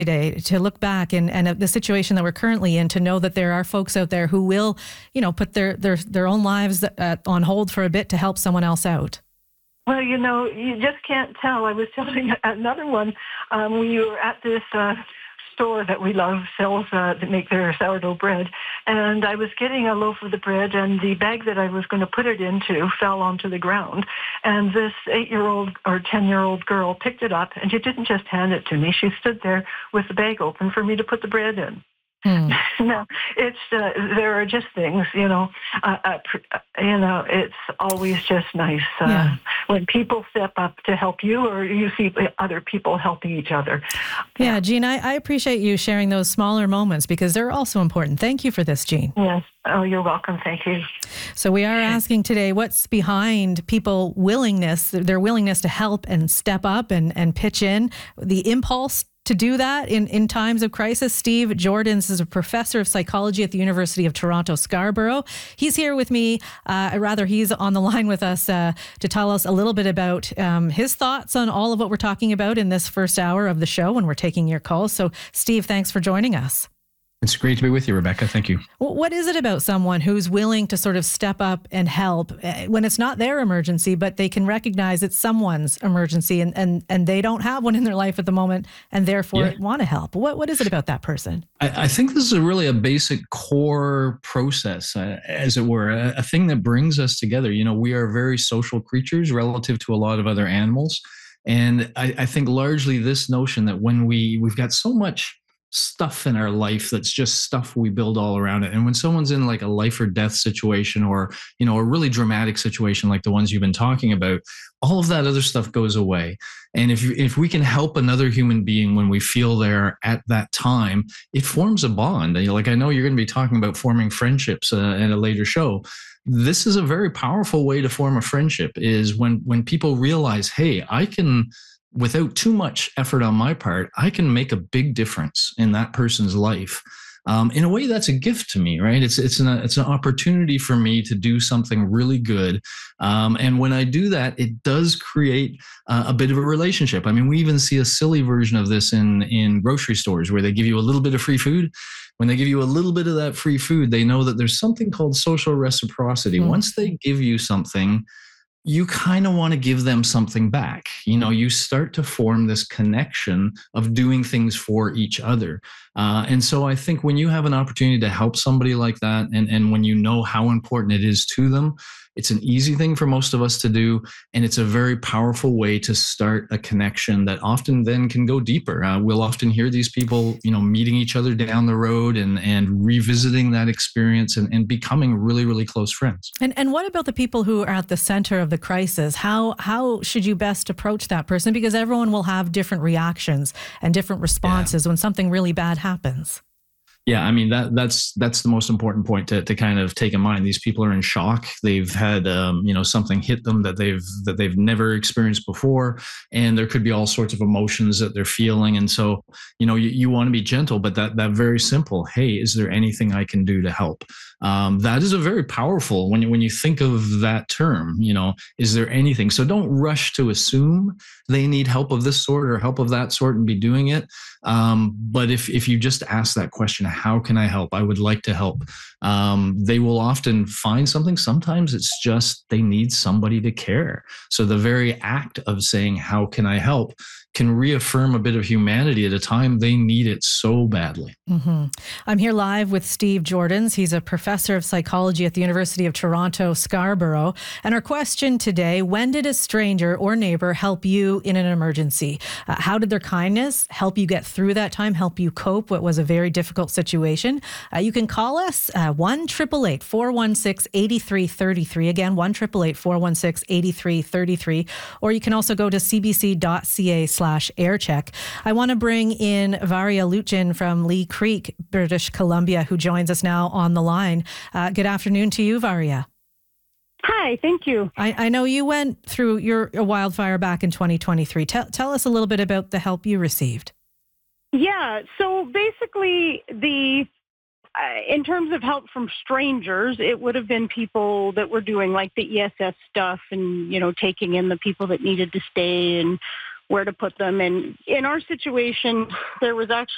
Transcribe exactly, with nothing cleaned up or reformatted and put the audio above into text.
Day to look back and, and the situation that we're currently in, to know that there are folks out there who will, you know, put their, their, their own lives uh, on hold for a bit to help someone else out? Well, you know, you just can't tell. I was telling another one, um, we were at this uh, store that we love, sells uh, to make their sourdough bread, and I was getting a loaf of the bread, and the bag that I was going to put it into fell onto the ground, and this eight-year-old or ten-year-old girl picked it up, and she didn't just hand it to me. She stood there with the bag open for me to put the bread in. Hmm. No, it's uh, there are just things, you know. Uh, uh, you know, it's always just nice uh, yeah. when people step up to help you, or you see other people helping each other. Yeah, Jean, I, I appreciate you sharing those smaller moments because they're also important. Thank you for this, Jean. Yes. Oh, you're welcome. Thank you. So we are asking today, what's behind people willingness, their willingness to help and step up and, and pitch in, the impulse to do that in, in times of crisis. Steve Jordans is a professor of psychology at the University of Toronto, Scarborough. He's here with me, uh, rather he's on the line with us uh, to tell us a little bit about um, his thoughts on all of what we're talking about in this first hour of the show when we're taking your calls. So Steve, thanks for joining us. It's great to be with you, Rebecca. Thank you. What is it about someone who's willing to sort of step up and help when it's not their emergency, but they can recognize it's someone's emergency and, and, and they don't have one in their life at the moment and therefore yeah. want to help? What What is it about that person? I, I think this is a really a basic core process, uh, as it were, a, a thing that brings us together. You know, we are very social creatures relative to a lot of other animals. And I, I think largely this notion that when we, we've got so much stuff in our life that's just stuff we build all around it. And when someone's in like a life or death situation or, you know, a really dramatic situation like the ones you've been talking about, all of that other stuff goes away. And if if we can help another human being when we feel there at that time, it forms a bond. And like, I know you're going to be talking about forming friendships uh, in a later show. This is a very powerful way to form a friendship, is when when people realize, hey, I can, without too much effort on my part, I can make a big difference in that person's life. Um, in a way, that's a gift to me, right? It's it's an it's an opportunity for me to do something really good, um, and when I do that, it does create uh, a bit of a relationship. I mean, we even see a silly version of this in in grocery stores where they give you a little bit of free food. When they give you a little bit of that free food, they know that there's something called social reciprocity. Mm-hmm. Once they give you something, you kind of want to give them something back. You know, you start to form this connection of doing things for each other. Uh, and so I think when you have an opportunity to help somebody like that, and, and when you know how important it is to them, it's an easy thing for most of us to do. And it's a very powerful way to start a connection that often then can go deeper. Uh, we'll often hear these people, you know, meeting each other down the road and, and revisiting that experience and, and becoming really, really close friends. And and what about the people who are at the center of the crisis? How how should you best approach that person? Because everyone will have different reactions and different responses yeah. when something really bad happens. Yeah, I mean, that that's that's the most important point to, to kind of take in mind. These people are in shock. They've had um, you know, something hit them that they've that they've never experienced before, and there could be all sorts of emotions that they're feeling. And so, you know, you, you want to be gentle, but that that very simple, hey, is there anything I can do to help? Um, that is a very powerful, when you, when you think of that term, you know, is there anything? So don't rush to assume they need help of this sort or help of that sort and be doing it. Um, but if, if you just ask that question, how can I help? I would like to help. Um, they will often find something. Sometimes it's just they need somebody to care. So the very act of saying, how can I help, can reaffirm a bit of humanity at a time they need it so badly. Mm-hmm. I'm here live with Steve Jordans. He's a professor of psychology at the University of Toronto, Scarborough. And our question today, when did a stranger or neighbor help you in an emergency? Uh, how did their kindness help you get through that time, help you cope what was a very difficult situation? Uh, you can call us uh, one eight eight eight, four one six, eight three three three. Again, one eight eight eight, four one six, eight three three three. Or you can also go to c b c dot c a slash air check. I want to bring in Varia Lutjin from Lee Creek, British Columbia, who joins us now on the line. Uh, good afternoon to you, Varia. Hi, thank you. I, I know you went through your a wildfire back in twenty twenty-three. Tell, tell us a little bit about the help you received. Yeah, so basically the uh, in terms of help from strangers, it would have been people that were doing like the E S S stuff and, you know, taking in the people that needed to stay and where to put them. And in our situation, there was actually